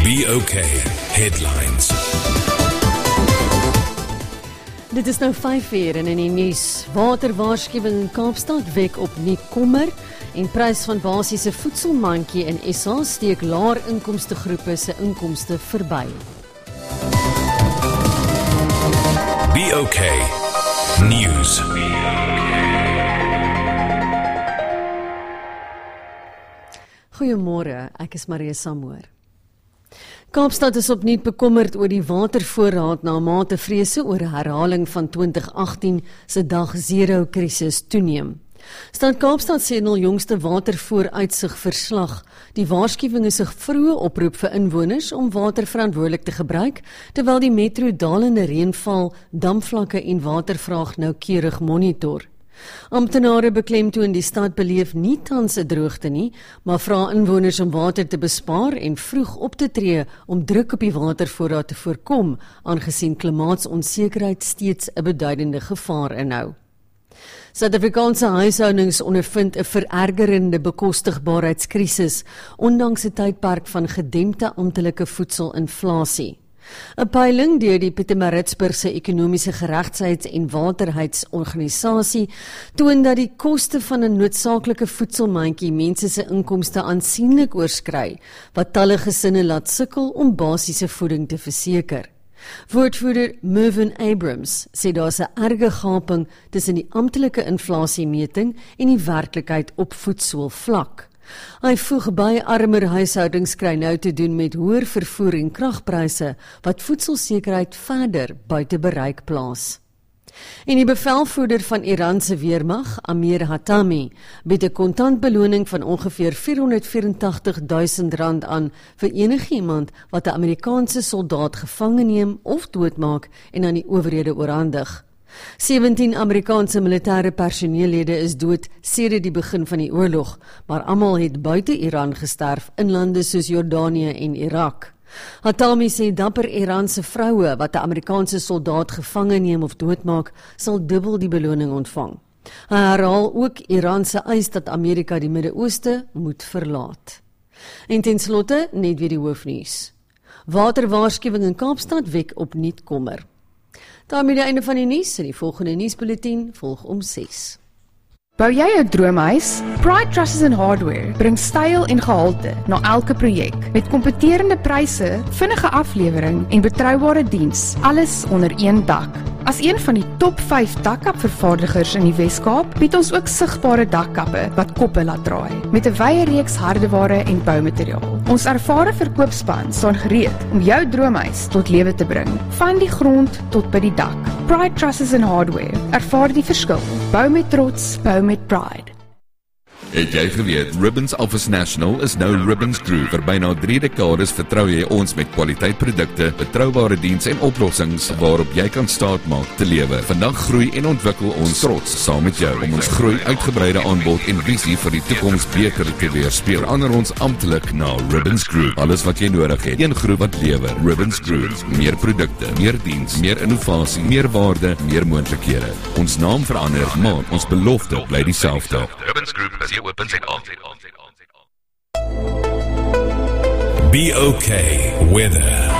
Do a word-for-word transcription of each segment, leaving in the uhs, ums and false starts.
B O K Headlines. Dit is nou vyf uur en in die nuus. Waterwaarskuwing in Kaapstad wek opnuut kommer en prys van basiese voedselmandjie in S A steek laer inkomste groepe se inkomste verby. B O K News. Goeiemôre, ek is Maria Samoor. Kaapstad is opnuut bekommerd oor die watervoorraad na mate vrese oor 'n herhaling van twintig agttien se dag zero krisis toeneem. Stad Kaapstad sê in hul jongste watervooruitsig verslag, die waarskuwing is 'n vroeë oproep vir inwoners om water verantwoordelik te gebruik, terwyl die metro dalende reënval, damvlakke en watervraag noukeurig monitor. Amptenare beklemtoon die stad beleef nie tans 'n droogte nie, maar vra inwoners om water te bespaar en vroeg op te tree om druk op die watervoorraad te voorkom, aangesien klimaatsonsekerheid steeds 'n beduidende gevaar inhou. Suid-Afrikaanse huishoudings ondervind 'n verergerende bekostigbaarheidskrisis, ondanks 'n tydperk van gedempte amptelike voedselinflasie. 'n Peiling deur die Pietermaritzburgse Ekonomiese Geregsheids- en Waterheidsorganisasie toon dat die koste van 'n noodsaaklike voedselmandjie mense se inkomste aansienlik oorskry, wat talle gesinne laat sukkel om basiese voeding te verseker. Woordvoerder Mervyn Abrams sê daar's 'n erge gaping tussen die amptelike inflasiemeting en die werklikheid op voedselvlak. Hy voeg by armer huishoudings kry nou te doen met hoër vervoer en kragpryse wat voedselsekerheid verder buite bereik plaas. En die bevelvoerder van Iran se weermag, Amir Hatami, bied 'n kontantbeloning van ongeveer vierhonderdvyerentagtig duisend rand aan vir enigiemand wat 'n Amerikaanse soldaat gevange neem of doodmaak en aan die owerhede oorhandig. sewentien Amerikaanse militêre personeellede is dood sedert die begin van die oorlog, maar almal het buite Iran gesterf in lande soos Jordanië en Irak. Hatami sê dapper Iranse vroue wat 'n Amerikaanse soldaat gevange neem of doodmaak, sal dubbel die beloning ontvang. Hy herhaal ook Iran se eis dat Amerika die Midde-Ooste moet verlaat. En ten slotte net weer die hoofnuus. Waterwaarskuwing in Kaapstad wek opnuut kommer. Daarmee die einde van die nuus en die volgende nuusbulletin volg om ses. Bou jy 'n droomhuis? Pride Trusses and Hardware bring styl en gehalte na elke projek met kompeterende pryse, vinnige aflewering en betroubare diens, alles onder een dak. As een van die top vyf dakkapvervaardigers in die Wes-Kaap, bied ons ook sigbare dakkappe wat koppe laat draai, met 'n wye reeks hardeware en boumateriaal. Ons ervare verkoopspan staan gereed om jou droomhuis tot lewe te bring, van die grond tot by die dak. Pride Trusses and Hardware, ervaar die verskil. Bou met trots, bou met pride. Het jy geweet, Ribbons Office National is nou Ribbons Group. Vir byna drie dekades vertrou jy ons met kwaliteitprodukte, betroubare diens en oplossings waarop jy kan staatmaak te lewe. Vandag groei en ontwikkel ons trots saam met jou om ons groei, uitgebreide aanbod en visie vir die toekoms beter te weerspieël. Verander ons amptelik na Ribbons Group. Alles wat jy nodig het, een groep wat lewer. Ribbons Group. Meer produkte, meer diens, meer innovasie, meer waarde, meer moontlikhede. Ons naam verander, maar ons belofte bly dieselfde. Ribbons Group is open en aan. B O K Weather.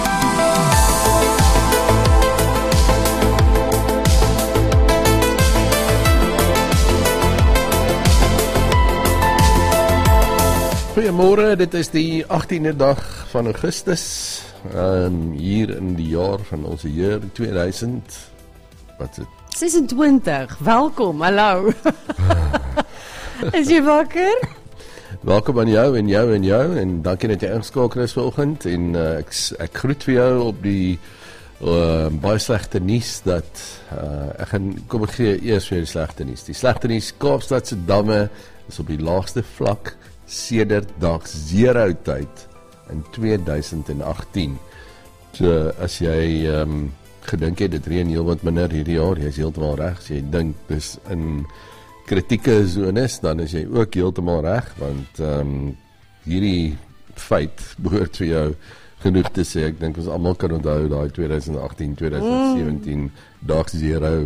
Goeiemôre, dit is die agtiende dag van Augustus, um, hier in die jaar van ons Heer tweeduisend, wat is dit? sesentwintig, welkom, hallo. Is jy wakker? Welkom aan jou en jou en jou en dankie dat jy ingeskakel is vanoggend en uh, ek, ek groet vir jou op die uh, baie slegte nuus dat uh, ek gaan, kom ek gee eers vir jou die slegte nuus. Die slegte nuus, Kaapstad se damme is op die laagste vlak sedert dag zero tyd in tweeduisend agttien. So as jy um, gedink het dit reën heel wat minder hierdie jaar, jy is heeltemal reg. As jy dink dis in kritieke zones, dan is jy ook heeltemal reg, want um, hierdie feit behoort vir jou genoeg te sê. Ek dink ons almal kan onthou daai tweeduisend agttien tweeduisend sewentien mm. dag zero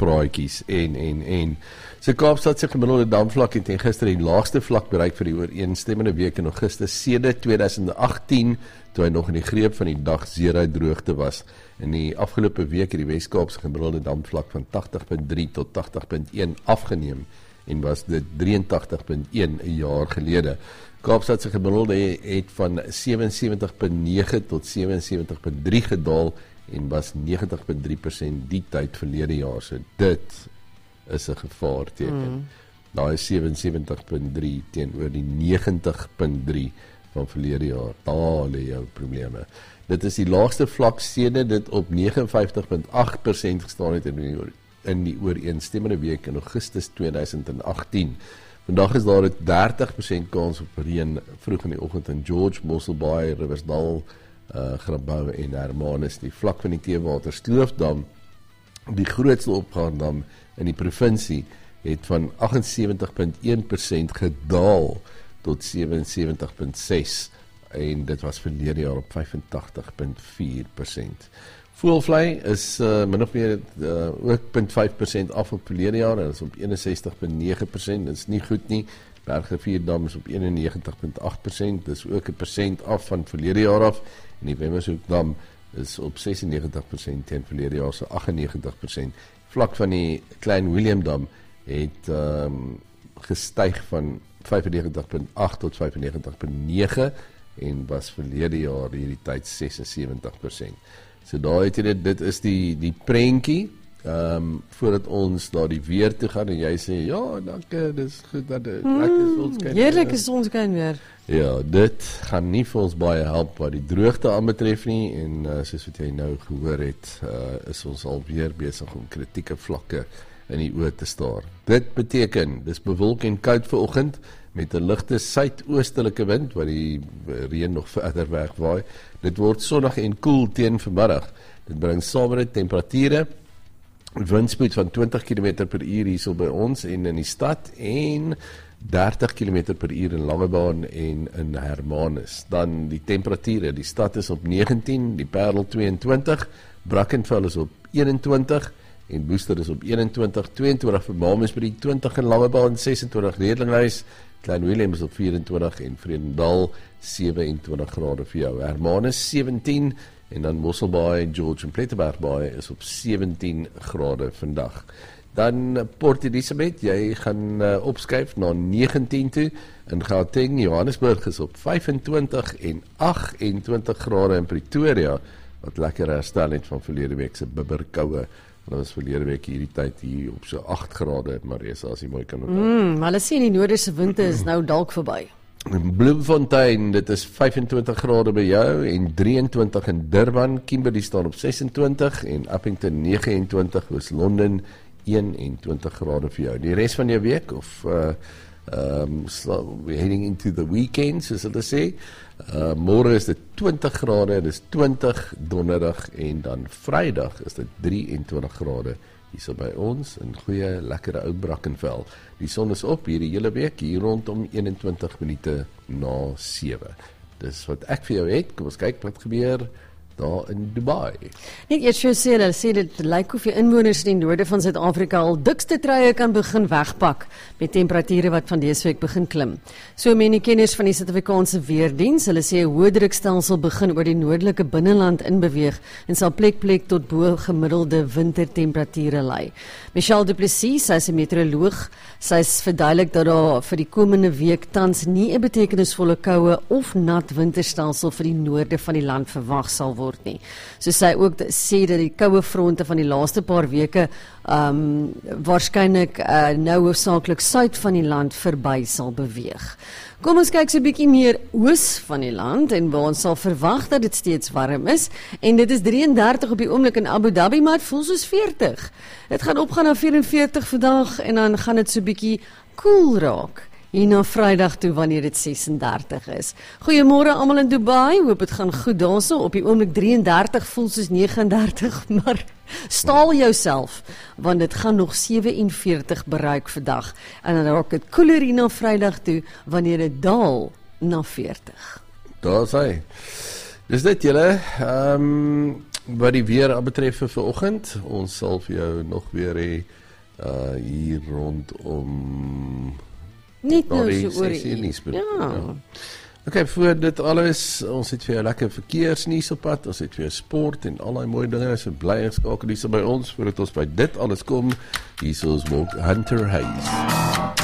praatjies en en en. So Kaapstad se gemiddelde damvlak het gister die laagste vlak bereik vir die ooreenstemmende week in Augustus sedert tweeduisend agttien, toe hy nog in die greep van die dag zero droogte was. In die afgelope week het die Wes-Kaap se gemiddelde damvlak van tagtig komma drie tot tagtig komma een afgeneem en was dit drieëntagtig komma een 'n jaar gelede. Kaapstad se gemiddelde het van sewensewentig komma nege tot sewensewentig komma drie gedaal en was negentig komma drie persent die tyd verlede jaar. So dit is 'n gevaarteken. Mm. Daar is sewensewentig komma drie teenoor die negentig komma drie van verlede jaar. Daar lê jou probleme. Dit is die laagste vlak sedert dit op negenenvyftig komma agt persent gestaan het in die, in die ooreenstemmende week in Augustus tweeduisend agttien. Vandag is daar 'n dertig persent kans op reën vroeg in die oggend in George, Mosselbaai, Riversdal, uh, Grabouw en Hermanus. Die vlak van die Theewater Sloofdam, die grootste opgaandam in die provinsie, het van agtensewentig komma een persent gedaal tot sewensewentig komma ses en dit was verlede jaar op vyfentagtig komma vier persent. Voëlvlei is uh, min of meer uh, ook nul komma vyf persent af op verlede jaar en is op eenensestig komma nege persent. Dit is nie goed nie. Bergrivierdam is op eenennegentig komma agt persent. Dit is ook 'n persent af van verlede jaar af en die Wemmershoekdam is op sesennegentig persent teen verlede jaar se agtennegentig persent. Vlak van die Klein Williamdam het um, gestyg van vyfennegentig komma agt tot vyfennegentig komma nege en was verlede jaar hierdie tyd sesensewentig persent. So daar het jy dit, dit is die, die prentjie, um, voordat ons daar die weer toe gaan, en jy sê, ja, dankie, dis goed, dat dit mm, lekker sonskyn. Heerlik is sonskyn weer. Ja, dit gaan nie vir ons baie help wat die droogte aanbetref nie, en uh, soos wat jy nou gehoor het, uh, is ons alweer besig om kritieke vlakke in die oë te staar. Dit beteken, dis bewolk en koud vanoggend, met 'n ligte suidoostelike wind, wat die reën nog verder wegwaai. Dit word sonnig en koel teen vanmiddag. Dit bring saam met die temperature, windspoed van twintig kilometer per uur hierso by ons en in die stad, en dertig kilometer per uur in Langebaan en in Hermanus. Dan die temperature, die stad is op negentien, die Parel tweeëntwintig, Brackenfell is op eenentwintig, en Woester is op eenentwintig, tweeëntwintig vir Mamasbury, twintig in Langebaan, sesentwintig Redlinghuis, Klein Willem is op vierentwintig en Vredendal sewentwintig grade vir jou. Hermanus sewentien en dan Mosselbaai, George en Plettenbergbaai is op sewentien grade vandag. Dan Port Elizabeth, jy gaan uh, opskuif na negentien toe. In Gauteng, Johannesburg is op vyfentwintig en agtentwintig grade in Pretoria, wat lekker herstel het van verlede week se bibberkoue. En ons verlede week hierdie tyd hier op so agt grade, Marisa, as jy mooi kan onthou. Mm, maar hulle sê die noorderse winde is nou dalk verby. In Bloemfontein, dit is vyfentwintig grade by jou en drieëntwintig in Durban, Kimberley staan op sesentwintig en Uppington negenentwintig, Oos-London eenentwintig grade vir jou. Die res van jou week, of uh, um, we're heading into the weekend, soos hulle sê, uh, môre is dit twintig grade, dit is twintig donderdag en dan Vrydag is dit drieëntwintig grade hierso by ons, in goeie, lekkere ou Brackenfell. Die son is op hierdie hele week, hier rondom eenentwintig minute na sewe. Dis wat ek vir jou het, kom ons kyk wat gebeur daar in Dubai. Net eers jou sê, hulle sê dit lyk of die inwoners in die noorde van Suid-Afrika al dikste truie kan begin wegpak met temperature wat van dese week begin klim. So meen die kenners van die Suid-Afrikaanse Weerdiens, hulle sê 'n hoë drukstelsel begin oor die noordelike binneland inbeweeg en sal plek plek tot bo gemiddelde wintertemperature lei. Michelle Du Plessis, sy is 'n meteoroloog, sy is verduidelik dat daar vir die komende week tans nie 'n betekenisvolle koue of nat winterstelsel vir die noorde van die land verwag sal word nie. So sy ook sê dat die koue fronte van die laaste paar weke um, waarskynlik uh, nou hoofsaaklik suid van die land verby sal beweeg. Kom ons kyk so 'n bietjie meer oos van die land en waar ons sal verwag dat dit steeds warm is, en dit is drieëndertig op die oomblik in Abu Dhabi, maar het voel soos veertig. Dit gaan opgaan na vyf en veertig vandag en dan gaan dit so 'n bietjie koel raak hier na Vrydag toe wanneer dit ses en dertig is. Goeiemôre almal in Dubai, hoop dit gaan goed daarso. Op die oomblik drieëndertig voel soos nege en dertig, maar staal jouself, want dit gaan nog sewe en veertig bereik vandag. En dan raak dit koeler hier na Vrydag toe wanneer dit daal na veertig. Daar is hy. Dis dit julle, ehm um, wat die weer betref vir vanoggend, ons sal vir jou nog weer hê uh, hier rondom Niet nou die so oor ses uur nuus. Ja. Ja. Ok, voor dit alles, ons het vir jou lekker verkeersnuus op pad, ons het vir jou sport en al die mooi dinge, so bly ingeskakel hier so by ons, voordat ons by dit alles kom, hier is ons Hunter Hayes.